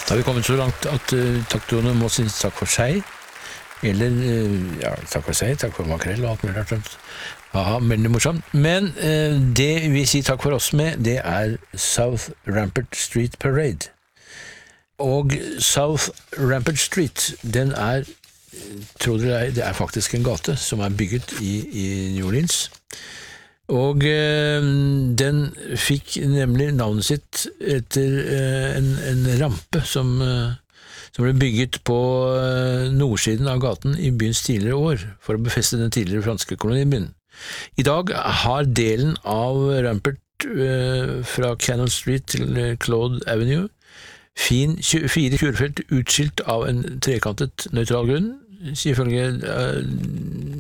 Da har vi kommet så langt at taktorene må si takk for seg, eller, ja, takk for seg, takk for makrell og alt mulig rart. Ja, veldig morsomt. Men det vi sier takk for oss med, det South Rampart Street Parade. Og South Rampart Street, den tror dere det faktisk en gate som bygget i New Orleans. Og den fikk nemlig navnet sitt etter en rampe som ble bygget på nordsiden av gaten i byens tidligere år, for å befeste den tidligere franske kolonibyen. I dag har delen av Rampart fra Cannon Street til Claude Avenue 4 kjørefelt utskilt av en trekantet nøytral grunn, ifølge